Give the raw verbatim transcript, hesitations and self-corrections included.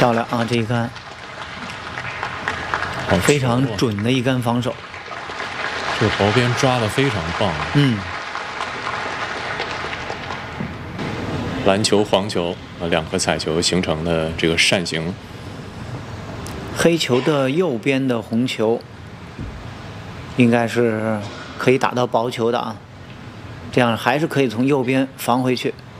漂亮啊！这一杆， 好非常准的一杆防守。 这个薄边抓得非常棒。 嗯。 蓝球、黄球啊，两颗彩球形成的这个扇形。 黑球的右边的红球，应该是可以打到薄球的啊，这样还是可以从右边防回去。